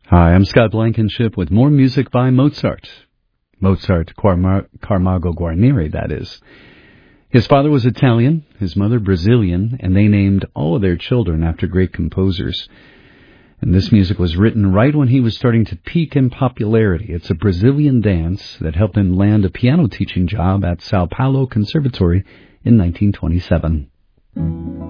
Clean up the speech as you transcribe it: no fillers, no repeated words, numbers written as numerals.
Hi, I'm Scott Blankenship with more music by Mozart. Camargo Guarneri, that is. His father was Italian, his mother Brazilian, and they named all of their children after great composers. And this music was written right when he was starting to peak in popularity. It's a Brazilian dance that helped him land a piano teaching job at Sao Paulo Conservatory in 1927.